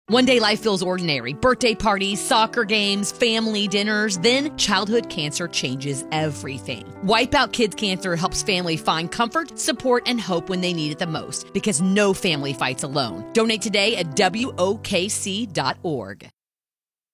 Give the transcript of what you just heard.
One day life feels ordinary. Birthday parties, soccer games, family dinners. Then childhood cancer changes everything. Wipe Out Kids Cancer helps families find comfort, support, and hope when they need it the most, because no family fights alone. Donate today at WOKC.org.